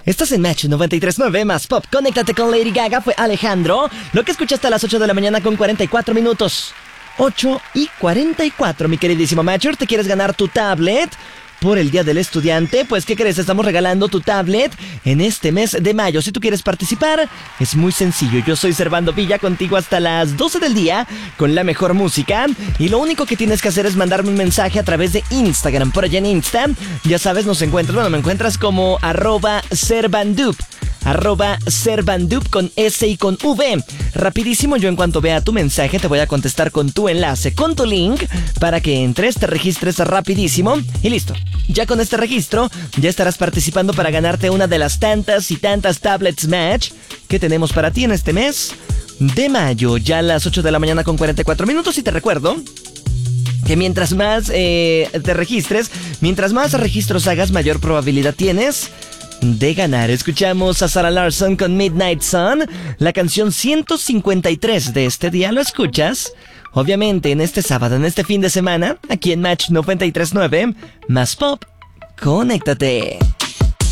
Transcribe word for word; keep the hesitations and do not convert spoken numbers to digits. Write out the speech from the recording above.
Estás en Match noventa y tres punto nueve más Pop. Conéctate con Lady Gaga, fue Alejandro. Lo que escuchaste a las ocho de la mañana con cuarenta y cuatro minutos. ocho y cuarenta y cuatro, mi queridísimo Matcher. ¿Te quieres ganar tu tablet por el Día del Estudiante? Pues, ¿qué crees? Estamos regalando tu tablet en este mes de mayo. Si tú quieres participar, es muy sencillo. Yo soy Servando Villa, contigo hasta las doce del día, con la mejor música. Y lo único que tienes que hacer es mandarme un mensaje a través de Instagram. Por allá en Insta, ya sabes, nos encuentras, bueno, me encuentras como arroba Servandup. Arroba Servandup con S y con V. Rapidísimo, yo en cuanto vea tu mensaje te voy a contestar con tu enlace, con tu link, para que entres, te registres rapidísimo y listo. Ya con este registro, ya estarás participando para ganarte una de las tantas y tantas tablets Match que tenemos para ti en este mes de mayo, ya a las ocho de la mañana con cuarenta y cuatro minutos. Y te recuerdo que mientras más eh, te registres, mientras más registros hagas, mayor probabilidad tienes de ganar. Escuchamos a Sarah Larson con Midnight Sun, la canción ciento cincuenta y tres de este día. Lo escuchas, obviamente, en este sábado, en este fin de semana, aquí en Match noventa y tres punto nueve, más Pop. Conéctate.